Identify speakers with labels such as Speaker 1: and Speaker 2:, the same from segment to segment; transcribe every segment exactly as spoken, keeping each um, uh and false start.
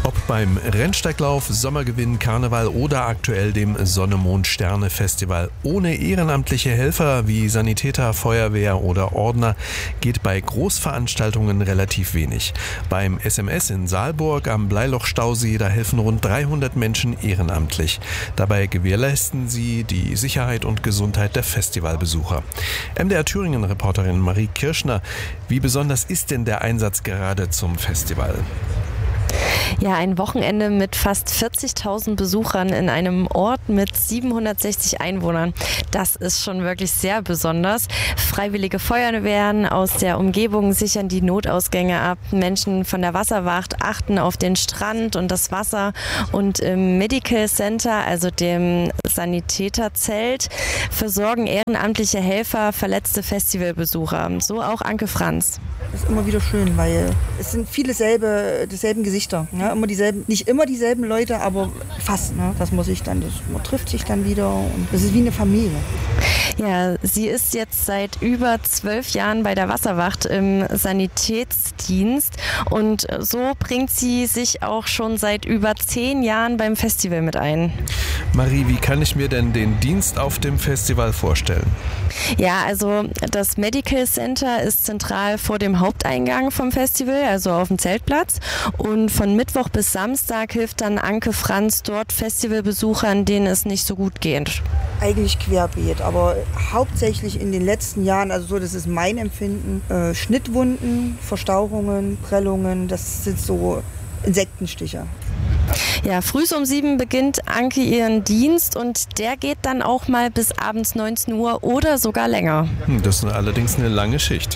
Speaker 1: Ob beim Rennsteiglauf, Sommergewinn, Karneval oder aktuell dem Sonne-Mond-Sterne-Festival. Ohne ehrenamtliche Helfer wie Sanitäter, Feuerwehr oder Ordner geht bei Großveranstaltungen relativ wenig. Beim S M S in Saalburg am Bleiloch-Stausee, da helfen rund dreihundert Menschen ehrenamtlich. Dabei gewährleisten sie die Sicherheit und Gesundheit der Festivalbesucher. M D R Thüringen-Reporterin Marie Kirschner, wie besonders ist denn der Einsatz gerade zum Festival?
Speaker 2: Ja, ein Wochenende mit fast vierzigtausend Besuchern in einem Ort mit siebenhundertsechzig Einwohnern. Das ist schon wirklich sehr besonders. Freiwillige Feuerwehren aus der Umgebung sichern die Notausgänge ab. Menschen von der Wasserwacht achten auf den Strand und das Wasser. Und im Medical Center, also dem Sanitäterzelt, versorgen ehrenamtliche Helfer verletzte Festivalbesucher. So auch Anke Franz.
Speaker 3: Das ist immer wieder schön, weil es sind viele selbe, dieselben Gesichter. Ne? Immer dieselben, nicht immer dieselben Leute, aber fast. Ne? Das muss ich dann, das, man trifft sich dann wieder und das ist wie eine Familie.
Speaker 2: Ja, sie ist jetzt seit über zwölf Jahren bei der Wasserwacht im Sanitätsdienst und so bringt sie sich auch schon seit über zehn Jahren beim Festival mit ein.
Speaker 1: Marie, wie kann ich mir denn den Dienst auf dem Festival vorstellen?
Speaker 2: Ja, also das Medical Center ist zentral vor dem Haupteingang vom Festival, also auf dem Zeltplatz. Und von Mittwoch bis Samstag hilft dann Anke Franz dort Festivalbesuchern, denen es nicht so gut geht.
Speaker 3: Eigentlich querbeet, aber hauptsächlich in den letzten Jahren, also so, das ist mein Empfinden, äh, Schnittwunden, Verstauchungen, Prellungen, das sind so Insektenstiche.
Speaker 2: Ja, früh um sieben beginnt Anke ihren Dienst und der geht dann auch mal bis abends neunzehn Uhr oder sogar länger.
Speaker 1: Das ist allerdings eine lange Schicht.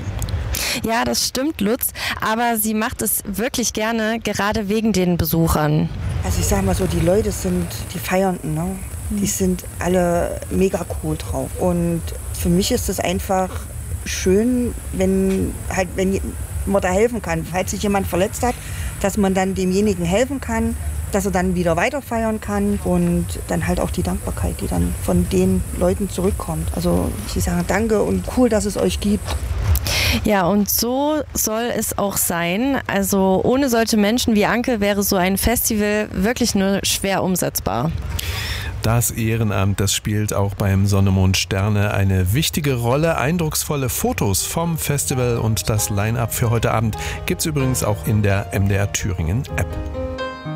Speaker 2: Ja, das stimmt, Lutz, aber sie macht es wirklich gerne, gerade wegen den Besuchern.
Speaker 3: Also ich sag mal so, die Leute sind die Feiernden, ne? Die sind alle mega cool drauf. Und für mich ist es einfach schön, wenn halt, wenn man da helfen kann. Falls sich jemand verletzt hat, dass man dann demjenigen helfen kann, dass er dann wieder weiter feiern kann und dann halt auch die Dankbarkeit, die dann von den Leuten zurückkommt. Also ich sage danke und cool, dass es euch gibt.
Speaker 2: Ja, und so soll es auch sein. Also ohne solche Menschen wie Anke wäre so ein Festival wirklich nur schwer umsetzbar.
Speaker 1: Das Ehrenamt, das spielt auch beim Sonne, Mond, Sterne eine wichtige Rolle. Eindrucksvolle Fotos vom Festival und das Line-Up für heute Abend gibt's übrigens auch in der M D R Thüringen App.